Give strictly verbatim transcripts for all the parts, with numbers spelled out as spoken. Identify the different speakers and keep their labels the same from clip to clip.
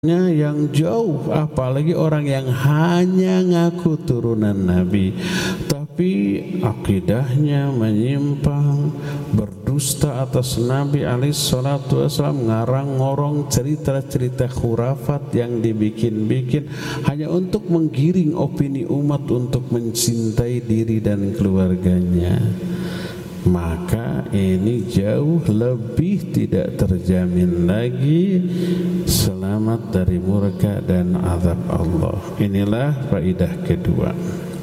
Speaker 1: yang jauh, apalagi orang yang hanya ngaku turunan Nabi tapi akidahnya menyimpang, berdusta atas Nabi alaihi salatu wasallam, ngarang-ngorong cerita-cerita khurafat yang dibikin-bikin hanya untuk menggiring opini umat untuk mencintai diri dan keluarganya. Maka ini jauh lebih tidak terjamin lagi selamat dari murka dan azab Allah. Inilah faidah kedua.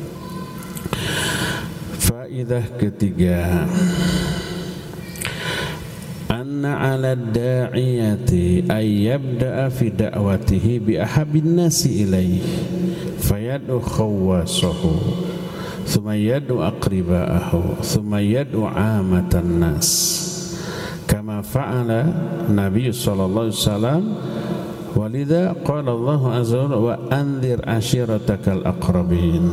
Speaker 1: Faidah ketiga, anna 'ala ad-da'iyati ay yabda'a fi da'watihi bi ahabbin nasi ilaihi fayad'u khawwasahu thumma yad'u aqriba'ahu thumma yad'u 'amatan nas kama fa'ala Nabi sallallahu alaihi wasallam walidha qala Allah azza wa anzir ashiratakal aqrabin.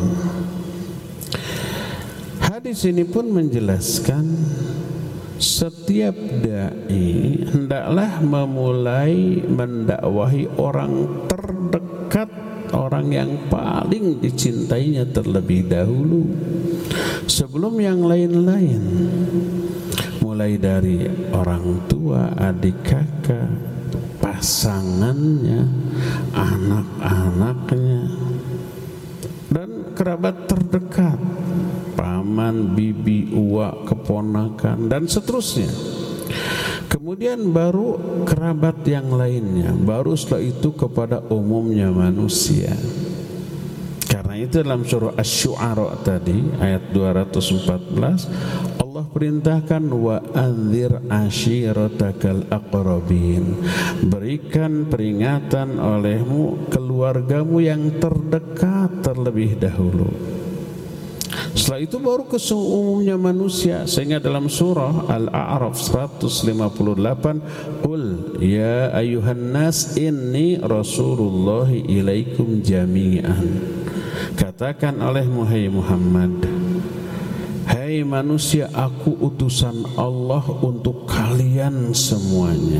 Speaker 1: Hadis ini pun menjelaskan setiap dai hendaklah memulai mendakwahi orang terdekat, orang yang paling dicintainya terlebih dahulu sebelum yang lain-lain, mulai dari orang tua, adik kakak, pasangannya, anak-anaknya, dan kerabat terdekat, paman, bibi, uak, keponakan, dan seterusnya. Kemudian baru kerabat yang lainnya, baru setelah itu kepada umumnya manusia. Karena itu dalam surah Asy-Syu'ara tadi ayat dua ratus empat belas Allah perintahkan wa anzir ashiratakal aqrabin, berikan peringatan olehmu keluargamu yang terdekat terlebih dahulu. Setelah itu baru ke umumnya manusia, sehingga dalam surah Al-A'raf seratus lima puluh delapan qul ya ayyuhan nas inni rasulullahi ilaikum jami'an, katakan oleh Muhammad, hai manusia, aku utusan Allah untuk kalian semuanya.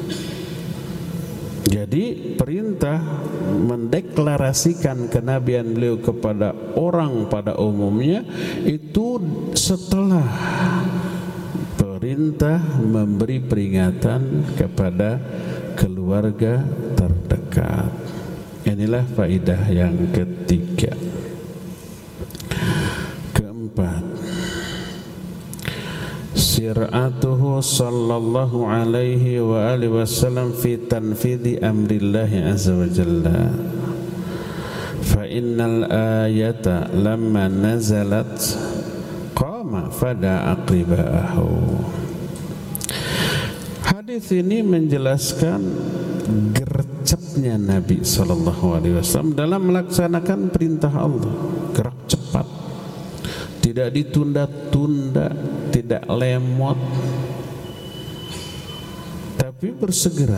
Speaker 1: Jadi perintah mendeklarasikan kenabian beliau kepada orang pada umumnya itu setelah perintah memberi peringatan kepada keluarga terdekat. Inilah faidah yang ketiga. Keempat, sir'atuhu sallallahu alaihi wa alihi wasallam fi tanfidhi amrillahi azza wa jalla. Fa innal ayata lamma nazalat qama fada aqriba'ahu. Hadis ini menjelaskan gercepnya Nabi sallallahu alaihi wasallam dalam melaksanakan perintah Allah, gerak cepat, tidak ditunda-tunda, tidak lemot, tapi bersegera.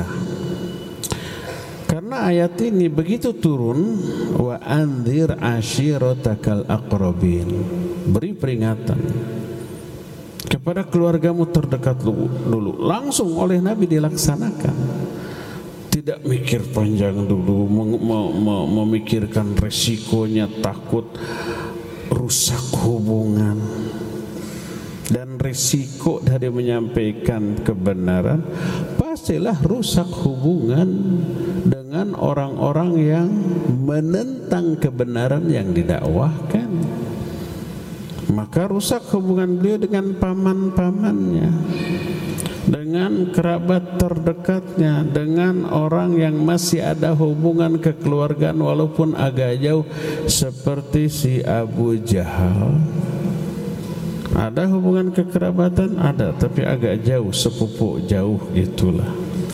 Speaker 1: Karena ayat ini begitu turun, wa anzir ashiratakal aqrabin, beri peringatan kepada keluargamu terdekat dulu, langsung oleh Nabi dilaksanakan. Tidak mikir panjang dulu, memikirkan resikonya, takut rusak hubungan. Dan risiko dari menyampaikan kebenaran pastilah rusak hubungan dengan orang-orang yang menentang kebenaran yang didakwahkan. Maka rusak hubungan beliau dengan paman-pamannya, dengan kerabat terdekatnya, dengan orang yang masih ada hubungan kekeluargaan walaupun agak jauh, seperti si Abu Jahal. Ada hubungan kekerabatan, ada, tapi agak jauh, sepupu jauh itulah.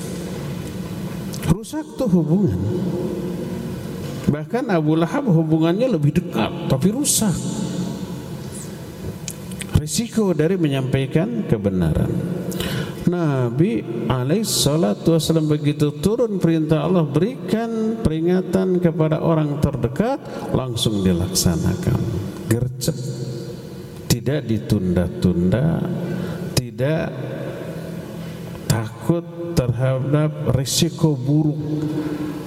Speaker 1: Rusak tuh hubungan. Bahkan Abu Lahab hubungannya lebih dekat, tapi rusak. Risiko dari menyampaikan kebenaran. Nabi alaihi salatu wasallam begitu turun perintah Allah, berikan peringatan kepada orang terdekat, langsung dilaksanakan. Gercep, tidak ditunda-tunda, tidak takut terhadap risiko buruk